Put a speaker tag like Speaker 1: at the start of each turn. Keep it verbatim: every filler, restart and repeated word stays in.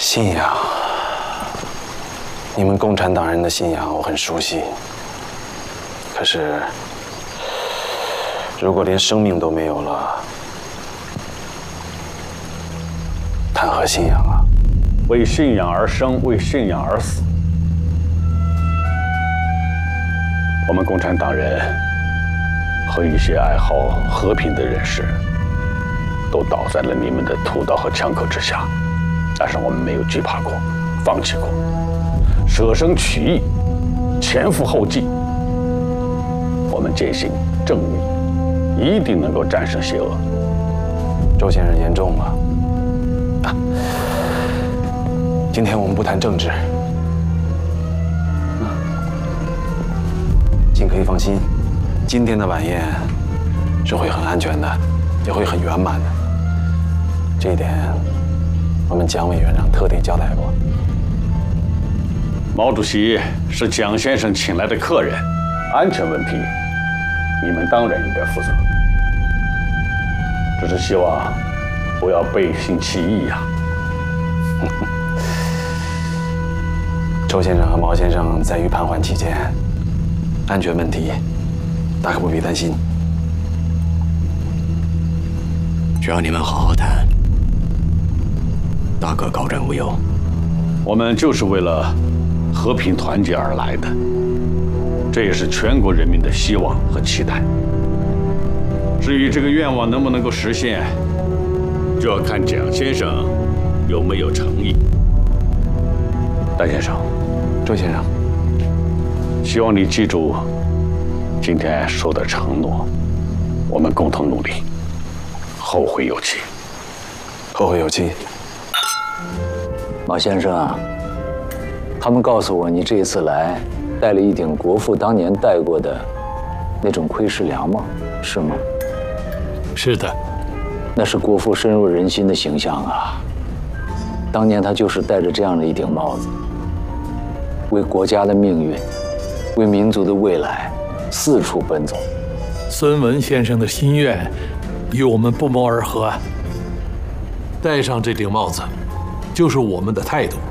Speaker 1: 信仰，你们共产党人的信仰我很熟悉。可是，如果连生命都没有了，谈何信仰啊？
Speaker 2: 为信仰而生，为信仰而死。我们共产党人和一些爱好和平的人士，都倒在了你们的屠刀和枪口之下。但是我们没有惧怕过，放弃过，舍生取义，前赴后继。我们坚信正义一定能够战胜邪恶。
Speaker 1: 周先生言重了。啊，今天我们不谈政治。嗯，请可以放心，今天的晚宴是会很安全的，也会很圆满的。这一点，我们蒋委员长特地交代过。
Speaker 2: 毛主席是蒋先生请来的客人，安全问题，你们当然应该负责。只是希望不要背信弃义呀。
Speaker 1: 周先生和毛先生在豫盘桓期间，安全问题大可不必担心。
Speaker 3: 只要你们好好谈，大可高枕无忧。
Speaker 2: 我们就是为了和平团结而来的，这也是全国人民的希望和期待。至于这个愿望能不能够实现，就要看蒋先生有没有诚意。戴先生，
Speaker 1: 周先生，
Speaker 2: 希望你记住今天说的承诺，我们共同努力，后会有期。
Speaker 1: 后会有期。
Speaker 4: 马先生啊，他们告诉我，你这一次来戴了一顶国父当年戴过的那种窥视凉帽，是吗？
Speaker 3: 是的，
Speaker 4: 那是国父深入人心的形象啊。当年他就是戴着这样的一顶帽子，为国家的命运，为民族的未来，四处奔走。
Speaker 3: 孙文先生的心愿与我们不谋而合啊。戴上这顶帽子，就是我们的态度。